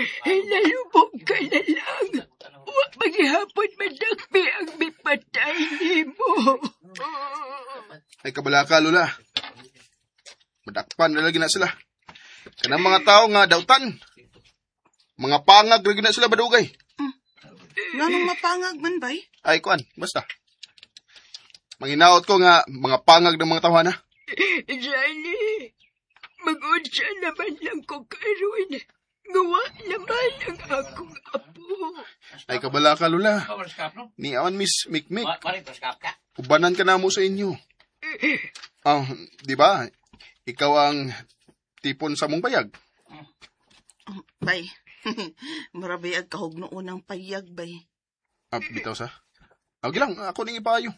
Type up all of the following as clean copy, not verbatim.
Hinalubog ka na lang. Wa maghihapon madakpi ang mipatay nimo. Ay kabalaka, Lola. Madakpan na lagi na sila. Kanang mga tao nga dautan. Mga pangag lagi na sila badugay. Nganong mapangag man bay? Ay, kuan, basta. Manginaot ko nga mga pangag ng mga tawhana. Johnny, mag-unsa naman lang ko karoon. Gawa naman ang akong apo. Ay kabalaka, Lola. Ni awan Miss Mikmik. Ubanan ka na mo sa inyo. Di ba? Ikaw ang tipon sa mong bayag. Bay, marabayag kahog noon ang payag, bay. Bitaw sa? Lang, ako ning ipayo.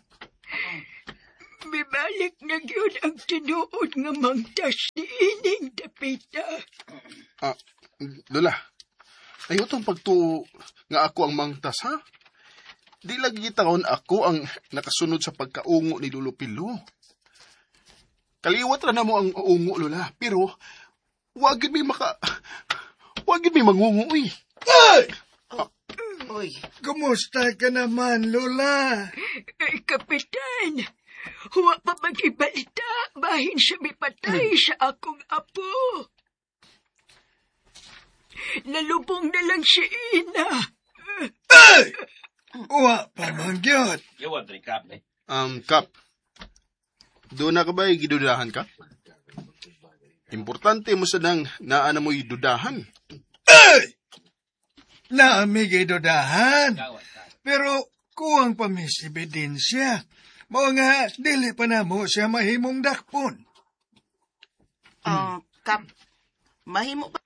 Bibalik na yun ang tinuod nga mangtas ni Ining Dapita. Lola, ayaw tong pagtuo nga ako ang mangtas, ha? Di lagi taon ako ang nakasunod sa pagkaungo ni Lolo Pilo. Kaliwat ra na mo ang ungo, Lola, pero wagid may mangungo, uy. Ay! Oy, Kumusta ka naman, Lola? Ay, Kapitan, huwa pa mag-ibalita bahin siya mipatay sa akong apo. Nalubong na lang si Ina. Ay! Uwa pa mangyot. Kap, doon na ka ba gidudahan ka? Importante mo sanang naana mo'y dudahan. Ay! Naamigay dodahan. Pero kuwang pamis ebidensya. Mao nga, dili pa na mo siya mahimong dakpon. Kap, mahimo ba